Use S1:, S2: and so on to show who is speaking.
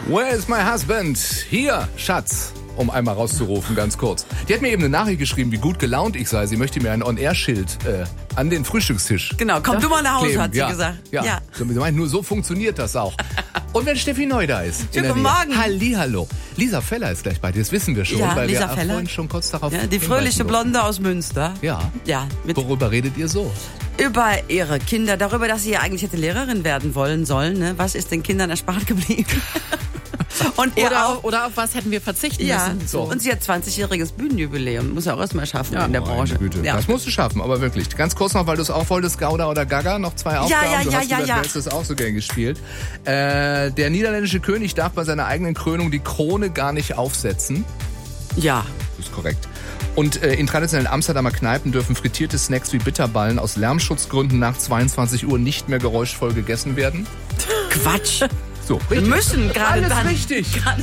S1: Where is my husband? Hier, Schatz. Um einmal rauszurufen, ganz kurz. Die hat mir eben eine Nachricht geschrieben, wie gut gelaunt ich sei. Sie möchte mir ein On-Air-Schild an den Frühstückstisch.
S2: Genau, komm du mal nach Hause,
S1: kleben.
S2: hat sie gesagt.
S1: Ja. Sie meint, nur so funktioniert das auch. Und wenn Steffi Neu da ist.
S2: Guten Morgen.
S1: Hallihallo. Lisa Feller ist gleich bei dir, das wissen wir schon,
S2: Ja,
S1: weil
S2: Lisa
S1: wir
S2: Feller.
S1: vorhin schon kurz darauf
S2: Ja, die fröhliche Blonde aus Münster.
S1: Ja.
S2: Mit
S1: Worüber redet ihr so?
S2: über ihre Kinder, darüber, dass sie ja eigentlich hätte Lehrerin werden sollen. Ne? Was ist den Kindern erspart geblieben? Und
S3: Oder auf was hätten wir verzichten müssen?
S1: So.
S2: Und sie hat 20-jähriges Bühnenjubiläum. Muss ja auch erstmal schaffen in der Branche.
S1: Meine Güte.
S2: Ja.
S1: Das musst du schaffen, aber wirklich. Ganz kurz noch, weil du es auch wolltest, Gouda oder Gaga, noch 2 Aufgaben. Du hast das auch so gern gespielt. Der niederländische König darf bei seiner eigenen Krönung die Krone gar nicht aufsetzen.
S2: Ja.
S1: Das ist korrekt. Und in traditionellen Amsterdamer Kneipen dürfen frittierte Snacks wie Bitterballen aus Lärmschutzgründen nach 22 Uhr nicht mehr geräuschvoll gegessen werden.
S2: Quatsch.
S1: So, richtig.
S2: Wir müssen gerade
S1: Alles
S2: dann.
S1: richtig.